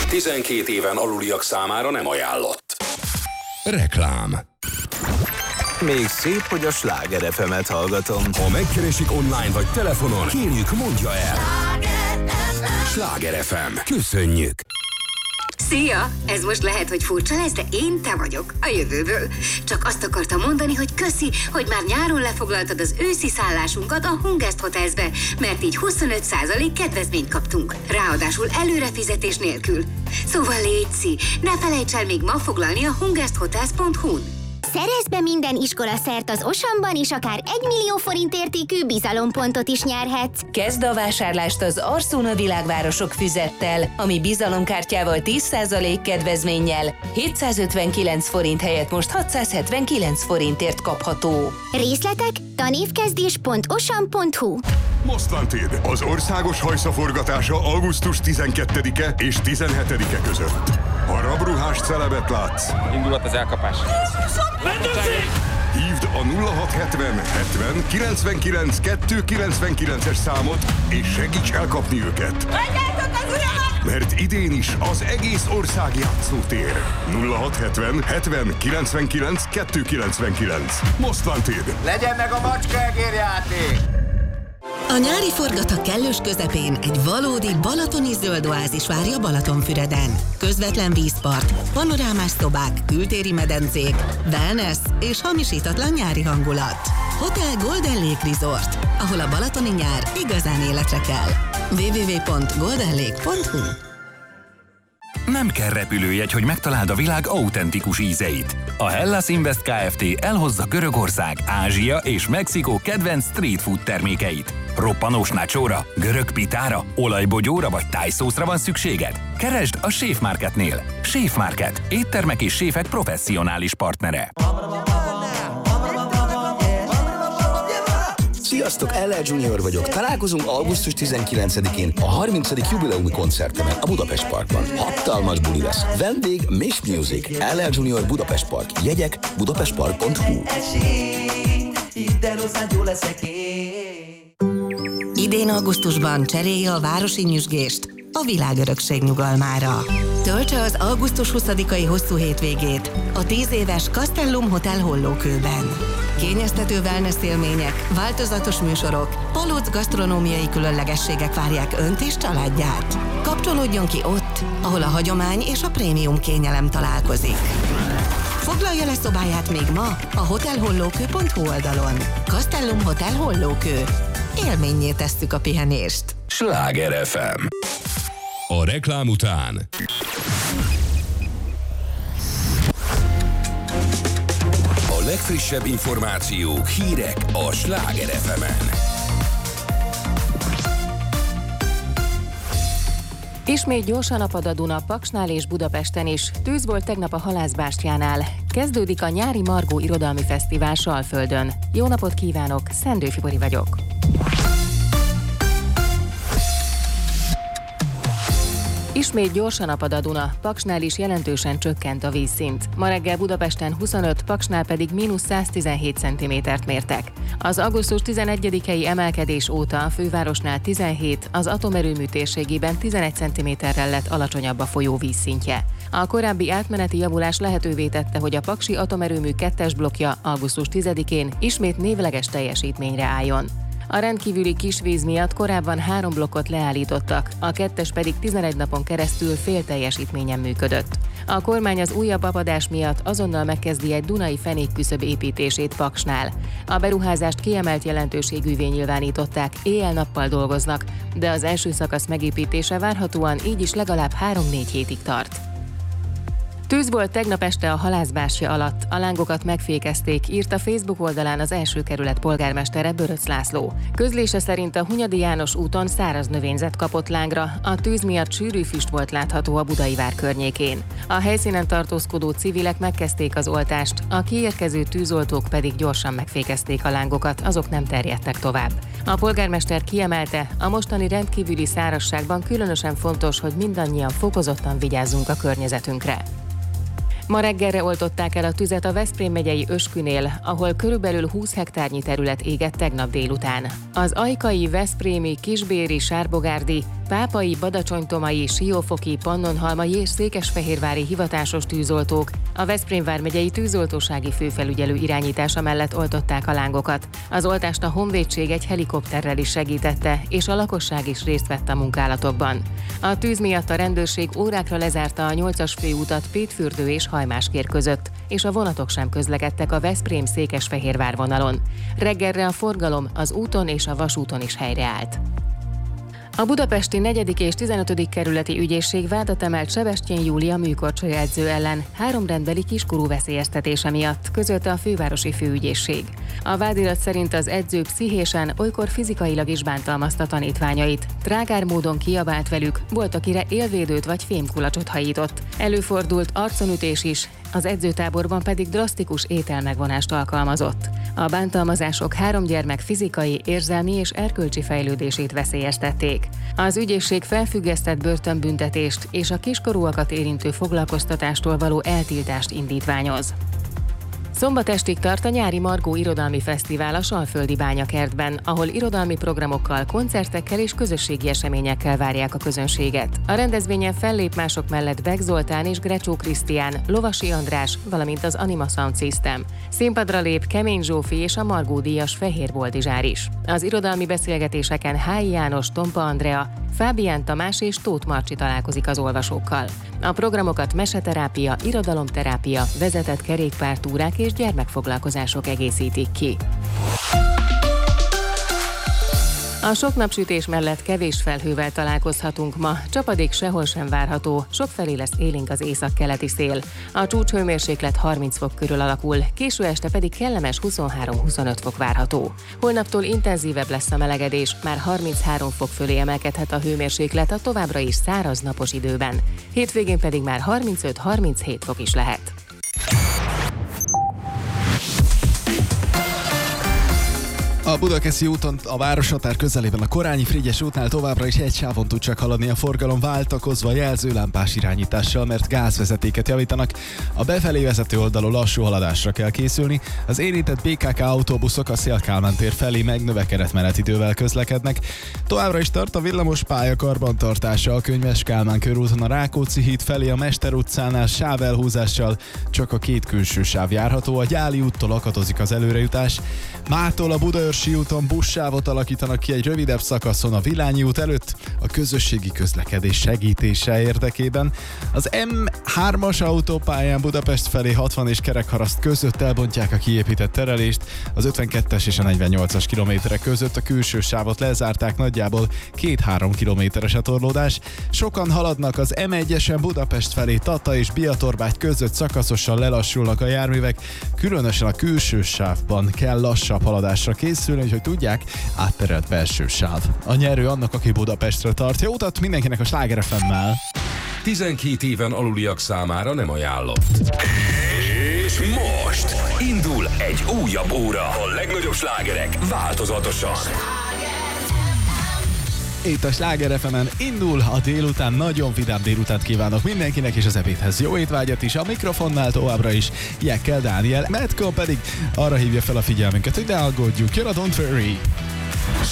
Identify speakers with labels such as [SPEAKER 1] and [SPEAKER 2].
[SPEAKER 1] 12 éven aluliak számára nem ajánlott. Reklám.
[SPEAKER 2] Még szép, hogy a Sláger FM-et hallgatom.
[SPEAKER 1] Ha megkeresik online vagy telefonon, kérjük, mondja el. Sláger FM. Köszönjük.
[SPEAKER 3] Szia! Ez most lehet, hogy furcsa lesz, de én te vagyok, a jövőből. Csak azt akartam mondani, hogy köszi, hogy már nyáron lefoglaltad az őszi szállásunkat a Hungest Hotelsbe, mert így 25% kedvezményt kaptunk. Ráadásul előrefizetés nélkül. Szóval létszi, ne felejts el még ma foglalni a hungesthotels.hu-n.
[SPEAKER 4] Szerezz be minden iskola szert az Osamban, és akár 1 millió forint értékű bizalompontot is nyerhetsz.
[SPEAKER 5] Kezd a vásárlást az Arsona Világvárosok füzettel, ami bizalomkártyával 10% kedvezménnyel 759 forint helyett most 679 forintért kapható.
[SPEAKER 4] Részletek tanévkezdés.osam.hu.
[SPEAKER 6] Mostantid, az országos hajszaforgatása augusztus 12-e és 17-e között. Ha rabruhás celebet látsz,
[SPEAKER 7] indulat az elkapás.
[SPEAKER 6] Hívd a 0670 70 99 299-es számot, és segíts elkapni őket. Mert idén is az egész ország játszótér. 0670 70 99 299. Mostantid.
[SPEAKER 8] Legyen meg a macskaegérjáték!
[SPEAKER 9] A nyári forgatag kellős közepén egy valódi balatoni zöld oázis várja Balatonfüreden. Közvetlen vízpart, panorámás szobák, kültéri medencék, wellness és hamisítatlan nyári hangulat. Hotel Golden Lake Resort, ahol a balatoni nyár igazán életre kell. www.goldenlake.hu.
[SPEAKER 10] Nem kell repülőjegy, hogy megtaláld a világ autentikus ízeit. A Hellas Invest Kft. Elhozza Görögország, Ázsia és Mexikó kedvenc street food termékeit. Roppanós nacsóra, görög pitára, olajbogyóra vagy tájszószra van szükséged? Keresd a Chef Marketnél. Chef Market. Éttermek és séfek professzionális partnere.
[SPEAKER 11] Sziasztok, LL Junior vagyok. Találkozunk augusztus 19-én a 30. jubileumi koncertemen a Budapest Parkban. Hatalmas buli lesz. Vendég Miss Music. LL Junior Budapest Park. Jegyek budapestpark.hu.
[SPEAKER 9] Idén augusztusban cserélje a városi nyüzsgést a világörökség nyugalmára. Töltse az augusztus 20-ai hosszú hétvégét a 10 éves Castellum Hotel Hollókőben. Kényeztető wellness élmények, változatos műsorok, palóc gasztronómiai különlegességek várják önt és családját. Kapcsolódjon ki ott, ahol a hagyomány és a prémium kényelem találkozik. Foglalja le szobáját még ma a hotelhollókő.hu oldalon. Castellum Hotel Hollókő. Élménnyé tesszük a pihenést.
[SPEAKER 1] Sláger FM. A reklám után a legfrissebb információk, hírek a Sláger FM-en.
[SPEAKER 12] Ismét gyorsan apad a Duna Paksnál és Budapesten is. Tűz volt tegnap a Halászbástyánál. Kezdődik a nyári Margó Irodalmi Fesztivál Salföldön. Jó napot kívánok, Szendő Fibori vagyok. Ismét gyorsan apad a Duna, Paksnál is jelentősen csökkent a vízszint. Ma reggel Budapesten 25, Paksnál pedig -117 cm-t mértek. Az augusztus 11-i emelkedés óta a fővárosnál 17, az atomerőmű térségében 11 cm-rel lett alacsonyabb a folyó vízszintje. A korábbi átmeneti javulás lehetővé tette, hogy a paksi atomerőmű 2-es blokkja augusztus 10-én ismét névleges teljesítményre álljon. A rendkívüli kisvíz miatt korábban 3 blokkot leállítottak, a 2-es pedig 11 napon keresztül fél teljesítményen működött. A kormány az újabb apadás miatt azonnal megkezdi egy dunai fenékküszöb építését Paksnál. A beruházást kiemelt jelentőségűvé nyilvánították, éjjel-nappal dolgoznak, de az első szakasz megépítése várhatóan így is legalább 3-4 hétig tart. Tűz volt tegnap este a Halászbástya alatt, a lángokat megfékezték, írt a Facebook oldalán az első kerület polgármestere Böröcz László. Közlése szerint a Hunyadi János úton száraz növényzet kapott lángra, a tűz miatt sűrű füst volt látható a Budai vár környékén. A helyszínen tartózkodó civilek megkezdték az oltást, a kiérkező tűzoltók pedig gyorsan megfékezték a lángokat, azok nem terjedtek tovább. A polgármester kiemelte, a mostani rendkívüli szárazságban különösen fontos, hogy mindannyian fokozottan vigyázzunk a környezetünkre. Ma reggelre oltották el a tüzet a Veszprém megyei Öskünél, ahol körülbelül 20 hektárnyi terület égett tegnap délután. Az ajkai, veszprémi, kisbéri, sárbogárdi Pápai, Badacsonytomai, Siófoki, Pannonhalmai és Székesfehérvári hivatásos tűzoltók a Veszprém vármegyei tűzoltósági főfelügyelő irányítása mellett oltották a lángokat. Az oltást a Honvédség egy helikopterrel is segítette, és a lakosság is részt vett a munkálatokban. A tűz miatt a rendőrség órákra lezárta a 8-as főutat Pétfürdő és Hajmáskér között, és a vonatok sem közlekedtek a Veszprém-Székesfehérvár vonalon. Reggelre a forgalom az úton és a vasúton is helyreállt. A budapesti 4. és 15. kerületi ügyészség vádat emelt Sebestyén Júlia műkorcsolya edző ellen 3 rendbeli kiskorú veszélyeztetése miatt, közölte a fővárosi főügyészség. A vádirat szerint az edző pszichésen, olykor fizikailag is bántalmazta tanítványait. Trágár módon kiabált velük, volt akire élvédőt vagy fémkulacsot hajított. Előfordult arconütés is, az edzőtáborban pedig drasztikus ételmegvonást alkalmazott. A bántalmazások 3 gyermek fizikai, érzelmi és erkölcsi fejlődését veszélyeztették. Az ügyészség felfüggesztett börtönbüntetést és a kiskorúakat érintő foglalkoztatástól való eltiltást indítványoz. Szombat estig tart a nyári Margó Irodalmi Fesztivál a Salföldi Bányakertben, ahol irodalmi programokkal, koncertekkel és közösségi eseményekkel várják a közönséget. A rendezvényen fellép mások mellett Bek Zoltán és Grecsó Krisztián, Lovasi András, valamint az Anima Sound System. Színpadra lép Kemény Zsófi és a Margó-díjas Fehér Boldizsár is. Az irodalmi beszélgetéseken Hályi János, Tompa Andrea, Fábián Tamás és Tóth Marcsi találkozik az olvasókkal. A programokat meseterápia, irodalomterápia, vezetett kerékpártúrák és gyermekfoglalkozások egészítik ki. A sok napsütés mellett kevés felhővel találkozhatunk ma, csapadék sehol sem várható, sokfelé lesz élénk az északkeleti szél. A csúcshőmérséklet 30 fok körül alakul, késő este pedig kellemes 23-25 fok várható. Holnaptól intenzívebb lesz a melegedés, már 33 fok fölé emelkedhet a hőmérséklet a továbbra is száraz napos időben. Hétvégén pedig már 35-37 fok is lehet.
[SPEAKER 7] A Budakeszi úton a városhatár közelében a Korányi Frigyes útnál továbbra is egy sávon tud csak haladni a forgalom, váltakozva jelzőlámpás irányítással, mert gázvezetéket javítanak. A befelé vezető oldalon lassú haladásra kell készülni. Az érintett BKK autóbuszok a Széll-Kálmán tér felé meg növekedett menetidővel közlekednek. Továbbra is tart a villamos pálya karbantartása a Könyves Kálmán körúton a Rákóczi híd felé a Mester utcánál sávelhúzással, csak a 2 külső sáv járható, a Gyáli úttól akadozik az előrejutás. Mától a Budaörsi úton buszsávot alakítanak ki egy rövidebb szakaszon a Vilányi út előtt a közösségi közlekedés segítése érdekében. Az M3-as autópályán Budapest felé 60 és Kerekharaszt között elbontják a kiépített terelést, az 52-es és a 48-as kilométerek között a külső sávot lezárták, nagyjából 2-3 kilométeres a torlódás. Sokan haladnak az M1-esen Budapest felé Tata és Biatorbágy között szakaszosan lelassulnak a járművek, különösen a külső sávban kell lassabb haladásra készülni, hogy tudják, átterelt belső sáv. A nyerő annak, aki Budapestre tart. Jó utat mindenkinek a Sláger FM-mel.
[SPEAKER 1] 12 éven aluliak számára nem ajánlott. És most indul egy újabb óra. A legnagyobb slágerek változatosan.
[SPEAKER 7] Itt a Sláger FM-en indul a délután, nagyon vidám délutánt kívánok mindenkinek, és az ebédhez jó étvágyat is. A mikrofonnál továbbra is Jekkel Dániel, Metko pedig arra hívja fel a figyelmünket, hogy ne aggódjuk, jön a Don't Worry.